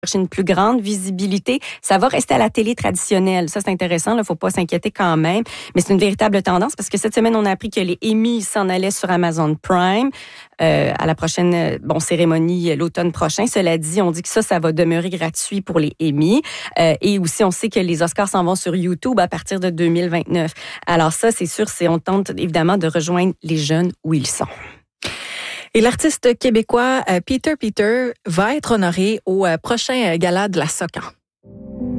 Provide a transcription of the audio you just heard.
chercher une plus grande visibilité. Ça va rester à la télé traditionnelle. Ça, c'est intéressant. Il faut pas s'inquiéter quand même. Mais c'est une véritable tendance parce que cette semaine, on a appris que les Emmy s'en allaient sur Amazon Prime à la prochaine cérémonie l'automne prochain. Cela dit, on dit que ça va demeurer gratuit pour les Emmy. Et aussi, on sait que les Oscars s'en vont sur YouTube à partir de 2029. Alors ça, c'est sûr, on tente évidemment de rejoindre les jeunes où ils sont. Et l'artiste québécois Peter va être honoré au prochain gala de la SOCAN.